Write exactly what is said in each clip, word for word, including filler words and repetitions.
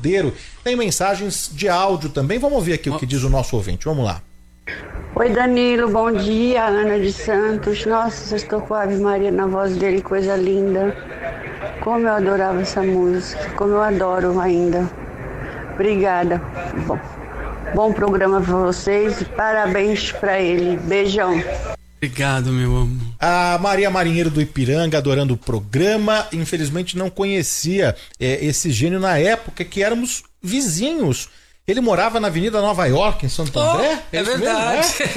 Cordeiro. Tem mensagens de áudio também. Vamos ouvir aqui o que diz o nosso ouvinte. Vamos lá. Oi, Danilo, bom dia. Ana de Santos. Nossa, eu estou com a Ave Maria na voz dele, coisa linda. Como eu adorava essa música, como eu adoro ainda. Obrigada. Bom, bom programa para vocês e parabéns para ele. Beijão. Obrigado, meu amor. A Maria Marinheiro do Ipiranga, adorando o programa. Infelizmente não conhecia é, esse gênio na época que éramos vizinhos. Ele morava na Avenida Nova York, em Santo André? Oh, é, é verdade. Mesmo,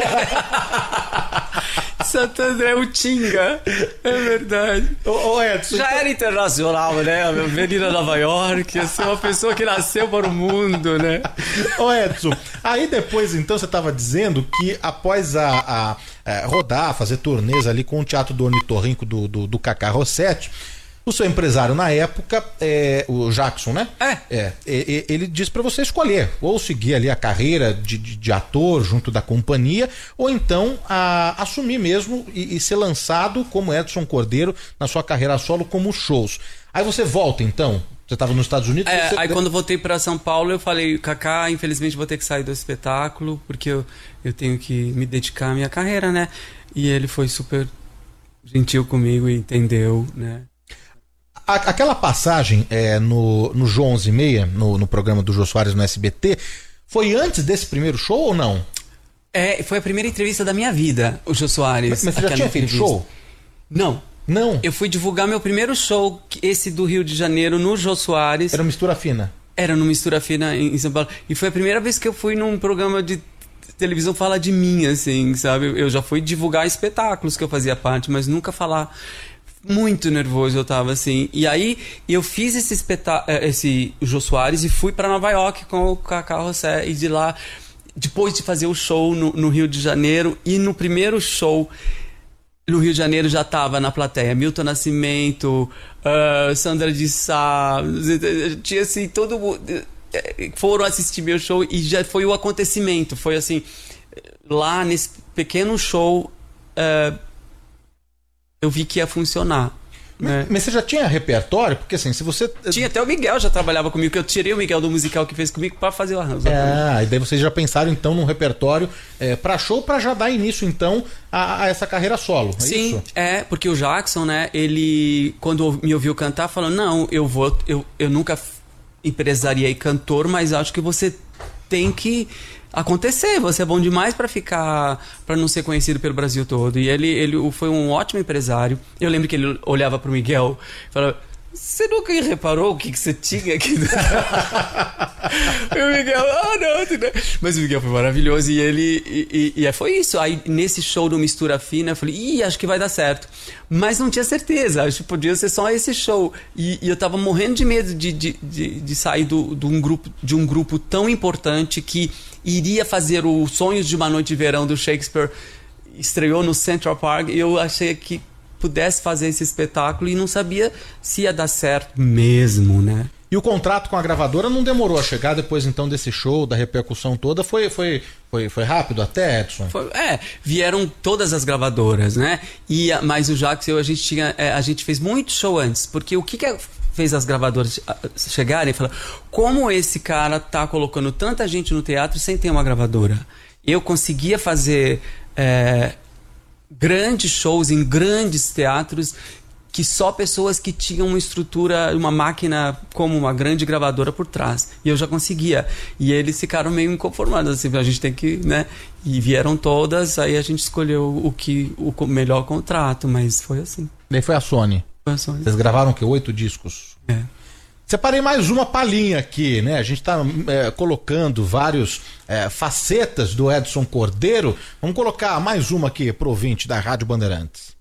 é? Santo André, o Tinga. É verdade. Ô, ô Edson, já então... era internacional, né? A Avenida Nova York. Ia ser uma pessoa que nasceu para o mundo, né? Ô Edson, aí depois, então, você estava dizendo que após a, a, a rodar, fazer turnês ali com o Teatro do Ornitorrinco do, do, do Cacá Rossetti, o seu empresário na época, é, o Jackson, né? É. é ele disse para você escolher, ou seguir ali a carreira de, de, de ator junto da companhia, ou então a, assumir mesmo e, e ser lançado como Edson Cordeiro na sua carreira solo como shows. Aí você volta então, você estava nos Estados Unidos? É, você... Aí quando voltei para São Paulo eu falei, Cacá, infelizmente vou ter que sair do espetáculo, porque eu, eu tenho que me dedicar à minha carreira, né? E ele foi super gentil comigo e entendeu, né? Aquela passagem é, no, no Jô onze e meia, no, no programa do Jô Soares no S B T, foi antes desse primeiro show ou não? É, foi a primeira entrevista da minha vida, o Jô Soares. Mas, mas você já tinha feito show? Não. Não? Eu fui divulgar meu primeiro show, esse do Rio de Janeiro, no Jô Soares. Era Mistura Fina? Era no Mistura Fina em, em São Paulo. E foi a primeira vez que eu fui num programa de televisão falar de mim, assim, sabe? Eu já fui divulgar espetáculos que eu fazia parte, mas nunca falar... Muito nervoso eu tava, assim. E aí, eu fiz esse espetáculo, esse Jô Soares, e fui pra Nova York com o Cacá Rossetti. E de lá, depois de fazer o show no, no Rio de Janeiro, e no primeiro show no Rio de Janeiro já tava na plateia Milton Nascimento, uh, Sandra de Sá, tinha assim, todo mundo... Foram assistir meu show e já foi o acontecimento. Foi assim, lá nesse pequeno show... Uh, eu vi que ia funcionar. Mas, né? mas você já tinha repertório? Porque assim, se você... Tinha, até o Miguel já trabalhava comigo, que eu tirei o Miguel do musical que fez comigo para fazer o arranjo. Ah, e daí vocês já pensaram então num repertório é, para show, para já dar início então a, a essa carreira solo, é Sim, isso? é, porque o Jackson, né, ele, quando me ouviu cantar, falou, não, eu vou, eu, eu nunca empresariei cantor, mas acho que você tem que... acontecer, você é bom demais para ficar, para não ser conhecido pelo Brasil todo. E ele, ele foi um ótimo empresário. Eu lembro que ele olhava pro Miguel e falava, você nunca reparou o que, que você tinha aqui? E o Miguel, ah, não, mas o Miguel foi maravilhoso e ele, e, e, e foi isso. Aí nesse show do Mistura Fina, eu falei, ih, acho que vai dar certo. Mas não tinha certeza, acho que podia ser só esse show. E, e eu tava morrendo de medo de, de, de, de sair do, do um grupo, de um grupo tão importante que iria fazer o Sonhos de uma Noite de Verão do Shakespeare, estreou no Central Park, e eu achei que pudesse fazer esse espetáculo e não sabia se ia dar certo mesmo, né? E o contrato com a gravadora não demorou a chegar depois então desse show, da repercussão toda? Foi, foi, foi, foi rápido até, Edson? Foi, é, vieram todas as gravadoras, né? E, mas o Jackson, eu, a, gente tinha, é, a gente fez muito show antes, porque o que, que fez as gravadoras chegarem e falar, como esse cara tá colocando tanta gente no teatro sem ter uma gravadora? Eu conseguia fazer... É, grandes shows em grandes teatros que só pessoas que tinham uma estrutura, uma máquina como uma grande gravadora por trás. E eu já conseguia. E eles ficaram meio inconformados, assim, a gente tem que, né? E vieram todas, aí a gente escolheu o que o melhor contrato, mas foi assim. Daí foi a Sony. Foi a Sony. Vocês gravaram o quê? Oito discos? É. Separei mais uma palhinha aqui, né? A gente está é, colocando vários é, facetas do Edson Cordeiro. Vamos colocar mais uma aqui pro ouvinte da Rádio Bandeirantes.